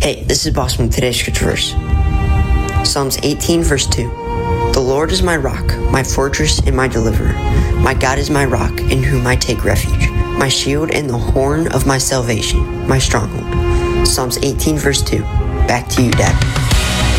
Hey, this is Boss from today's scripture verse. Psalms 18 verse 2. The Lord is my rock, my fortress and my deliverer. My God is my rock, in whom I take refuge, my shield and the horn of my salvation, my stronghold. Psalms 18 verse 2. Back to you, Dad.